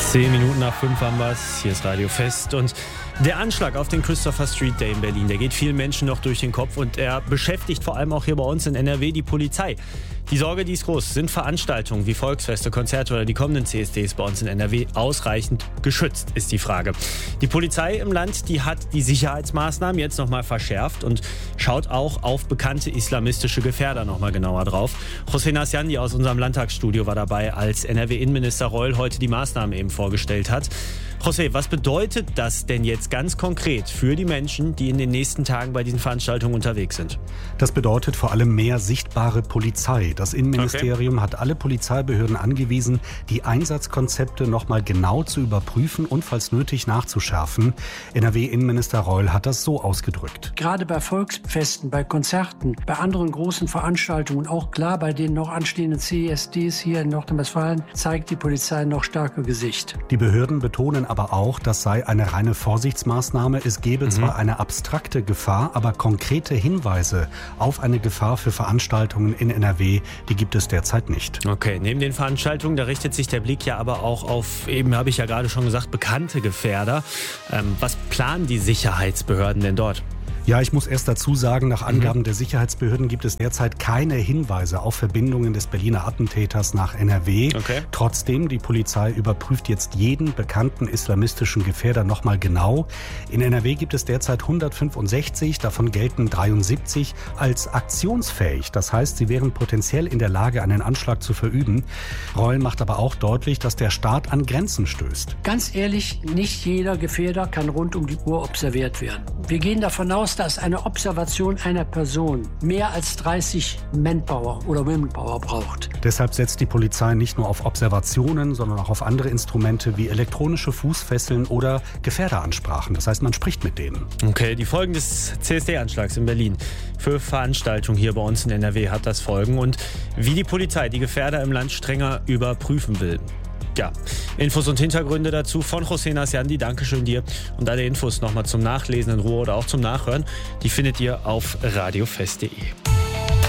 10 Minuten nach 5 haben wir es. Hier ist Radio Fest. Und der Anschlag auf den Christopher Street Day in Berlin, der geht vielen Menschen noch durch den Kopf. Und er beschäftigt vor allem auch hier bei uns in NRW die Polizei. Die Sorge, die ist groß. Sind Veranstaltungen wie Volksfeste, Konzerte oder die kommenden CSDs bei uns in NRW ausreichend geschützt, ist die Frage. Die Polizei im Land, die hat die Sicherheitsmaßnahmen jetzt nochmal verschärft und schaut auch auf bekannte islamistische Gefährder nochmal genauer drauf. Hossein Asyandi aus unserem Landtagsstudio war dabei, als NRW-Innenminister Reul heute die Maßnahmen eben vorgestellt hat. José, was bedeutet das denn jetzt ganz konkret für die Menschen, die in den nächsten Tagen bei diesen Veranstaltungen unterwegs sind? Das bedeutet vor allem mehr sichtbare Polizei. Das Innenministerium hat alle Polizeibehörden angewiesen, die Einsatzkonzepte nochmal genau zu überprüfen und falls nötig nachzuschärfen. NRW-Innenminister Reul hat das so ausgedrückt. Gerade bei Volksfesten, bei Konzerten, bei anderen großen Veranstaltungen, auch klar bei den noch anstehenden CSDs hier in Nordrhein-Westfalen, zeigt die Polizei noch stärker Gesicht. Die Behörden betonen aber auch, das sei eine reine Vorsichtsmaßnahme. Es gebe zwar eine abstrakte Gefahr, aber konkrete Hinweise auf eine Gefahr für Veranstaltungen in NRW, die gibt es derzeit nicht. Okay, neben den Veranstaltungen, da richtet sich der Blick ja aber auch auf, eben habe ich ja gerade schon gesagt, bekannte Gefährder. Was planen die Sicherheitsbehörden denn dort? Ja, ich muss erst dazu sagen, nach Angaben der Sicherheitsbehörden gibt es derzeit keine Hinweise auf Verbindungen des Berliner Attentäters nach NRW. Okay. Trotzdem, die Polizei überprüft jetzt jeden bekannten islamistischen Gefährder nochmal genau. In NRW gibt es derzeit 165, davon gelten 73 als aktionsfähig. Das heißt, sie wären potenziell in der Lage, einen Anschlag zu verüben. Reul macht aber auch deutlich, dass der Staat an Grenzen stößt. Ganz ehrlich, nicht jeder Gefährder kann rund um die Uhr observiert werden. Wir gehen davon aus, dass eine Observation einer Person mehr als 30 Manpower oder Womenpower braucht. Deshalb setzt die Polizei nicht nur auf Observationen, sondern auch auf andere Instrumente wie elektronische Fußfesseln oder Gefährderansprachen. Das heißt, man spricht mit denen. Okay, die Folgen des CSD-Anschlags in Berlin für Veranstaltungen hier bei uns in NRW hat das Folgen. Und wie die Polizei die Gefährder im Land strenger überprüfen will. Ja, Infos und Hintergründe dazu von Hossein Asyandi. Dankeschön dir. Und alle Infos nochmal zum Nachlesen in Ruhe oder auch zum Nachhören, die findet ihr auf radiofest.de.